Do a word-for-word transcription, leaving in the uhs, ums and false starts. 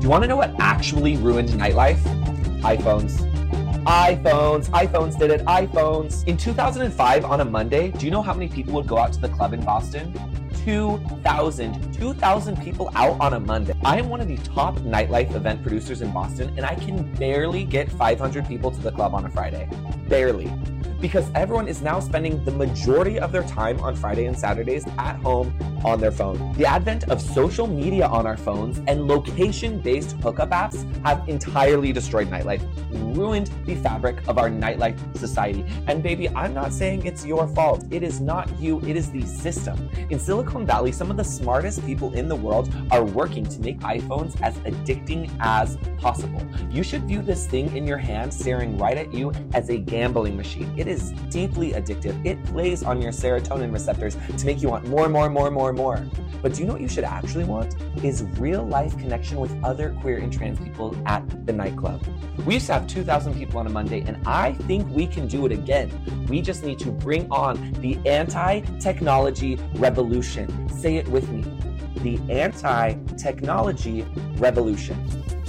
Do you want to know what actually ruined nightlife? iPhones. iPhones. iPhones did it. iPhones. In two thousand five, on a Monday, do you know how many people would go out to the club in Boston? two thousand. two thousand people out on a Monday. I am one of the top nightlife event producers in Boston, and I can barely get five hundred people to the club on a Friday. Barely. Because everyone is now spending the majority of their time on Friday and Saturdays at home on their phone. The advent of social media on our phones and location-based hookup apps have entirely destroyed nightlife, ruined the fabric of our nightlife society. And baby, I'm not saying it's your fault. It is not you, it is the system. In Silicon Valley, some of the smartest people in the world are working to make iPhones as addicting as possible. You should view this thing in your hand staring right at you as a gambling machine. It is deeply addictive. It plays on your serotonin receptors to make you want more, more, more, more, more. But do you know what you should actually want? Is real life connection with other queer and trans people at the nightclub. We used to have two thousand people on a Monday, and I think we can do it again. We just need to bring on the anti-technology revolution. Say it with me. The anti-technology revolution.